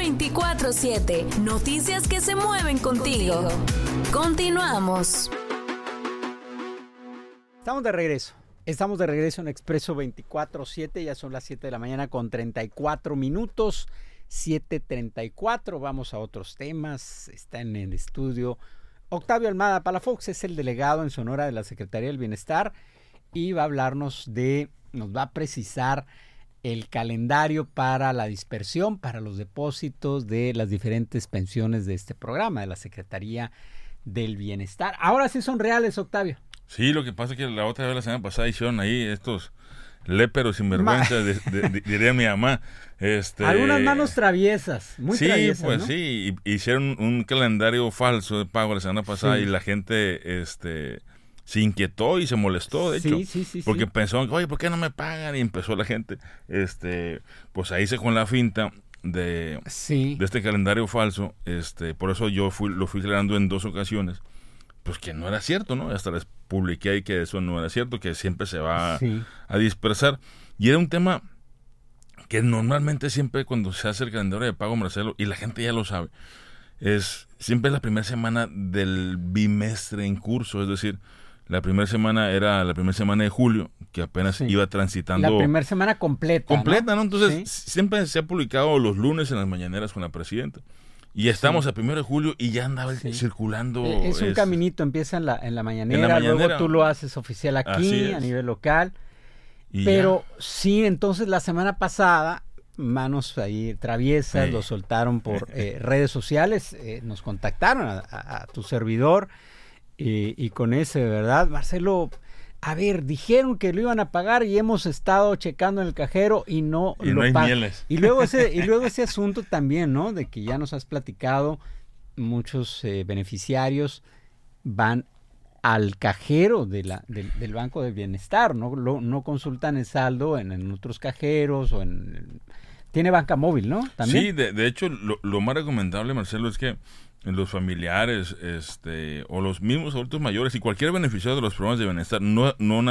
24/7. Noticias que se mueven contigo. Continuamos. Estamos de regreso en Expreso 24/7. Ya son las 7 de la mañana con 34 minutos. 7:34. Vamos a otros temas. Está en el estudio Octavio Almada Palafox, es el delegado en Sonora de la Secretaría del Bienestar y va a nos va a precisar el calendario para la dispersión, para los depósitos de las diferentes pensiones de este programa de la Secretaría del Bienestar. Ahora sí son reales, Octavio. Sí, lo que pasa es que la otra vez, la semana pasada, hicieron ahí estos léperos sinvergüenza, diría mi mamá. Algunas manos traviesas, muy traviesas, pues ¿no? sí, hicieron un calendario falso de pago la semana pasada, sí. Y la gente se inquietó y se molestó, de hecho, porque pensó, oye, ¿por qué no me pagan? Y empezó la gente, pues ahí se con la finta de este calendario falso, por eso yo lo fui aclarando en 2 ocasiones, pues que no era cierto, ¿no? Hasta les publiqué ahí que eso no era cierto, que siempre se va a dispersar. Y era un tema que normalmente siempre cuando se hace el calendario de pago, Marcelo, y la gente ya lo sabe, siempre es la primera semana del bimestre en curso, es decir, la primera semana era la primera semana de julio, que apenas iba transitando. La primera semana completa, ¿no? Entonces, siempre se ha publicado los lunes en las mañaneras con la presidenta. Y estamos a 1 de julio y ya andaba circulando. Es un caminito, empieza en la mañanera, luego tú lo haces oficial aquí, a nivel local. Pero entonces la semana pasada, manos ahí traviesas, lo soltaron por redes sociales, nos contactaron a tu servidor y con ese, ¿verdad? Marcelo, a ver, dijeron que lo iban a pagar y hemos estado checando en el cajero y no lo pagan. Y luego ese asunto también, ¿no? De que ya nos has platicado, muchos beneficiarios van al cajero del Banco del Bienestar, no consultan el saldo en otros cajeros o tiene banca móvil, ¿no? ¿También? Sí, de hecho, lo más recomendable, Marcelo, es que los familiares o los mismos adultos mayores y cualquier beneficiario de los programas de bienestar, no